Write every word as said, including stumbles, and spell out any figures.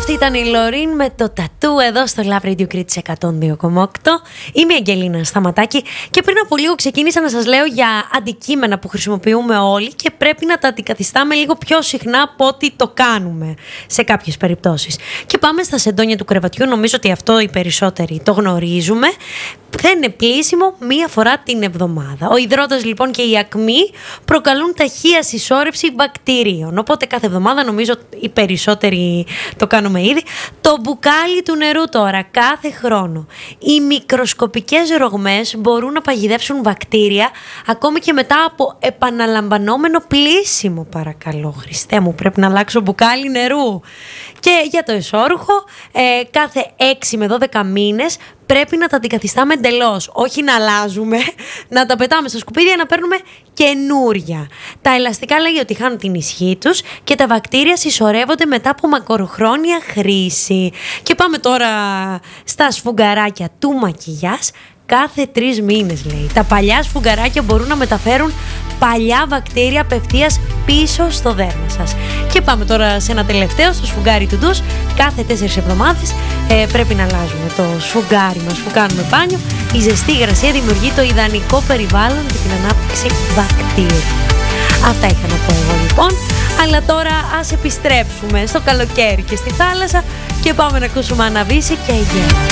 Αυτή ήταν η Λωρίν με το τατού εδώ στο Love Radio Κρήτης εκατόν δύο κόμμα οκτώ. Είμαι η Αγγελίνα Σταματάκη και πριν από λίγο ξεκίνησα να σας λέω για αντικείμενα που χρησιμοποιούμε όλοι και πρέπει να τα αντικαθιστάμε λίγο πιο συχνά από ό,τι το κάνουμε σε κάποιες περιπτώσεις. Και πάμε στα σεντόνια του κρεβατιού. Νομίζω ότι αυτό οι περισσότεροι το γνωρίζουμε. Δεν είναι πλήσιμο μία φορά την εβδομάδα. Ο υδρότας λοιπόν και η ακμή προκαλούν ταχεία συσσόρευση βακτηρίων. Οπότε κάθε εβδομάδα, νομίζω οι περισσότεροι το κάνουμε ήδη. Το μπουκάλι του νερού τώρα, κάθε χρόνο. Οι μικροσκοπικές ρογμές μπορούν να παγιδεύσουν βακτήρια ακόμη και μετά από επαναλαμβανόμενο πλήσιμο. Παρακαλώ, Χριστέ μου, πρέπει να αλλάξω μπουκάλι νερού. Και για το εσώρουχο, ε, κάθε έξι με δώδεκα μήνες πρέπει να τα αντικαθιστάμε εντελώς. Όχι να αλλάζουμε, να τα πετάμε στα σκουπίδια, να παίρνουμε καινούρια. Τα ελαστικά λέγει ότι χάνουν την ισχύ τους και τα βακτήρια συσσωρεύονται μετά από μακροχρόνια χρήση. Και πάμε τώρα στα σφουγγαράκια του μακιγιάζ. Κάθε τρεις μήνες λέει. Τα παλιά σφουγγαράκια μπορούν να μεταφέρουν παλιά βακτήρια απευθείας πίσω στο δέρμα σας. Και πάμε τώρα σε ένα τελευταίο, στο σφουγγάρι του ντους. Κάθε τέσσερις εβδομάδες ε, πρέπει να αλλάζουμε το σφουγγάρι μας που κάνουμε μπάνιο. Η ζεστή υγρασία δημιουργεί το ιδανικό περιβάλλον για την ανάπτυξη βακτήριων. Αυτά είχα να πω εγώ λοιπόν. Αλλά τώρα ας επιστρέψουμε στο καλοκαίρι και στη θάλασσα και πάμε να ακούσουμε Αναβίση και Αιγαίο.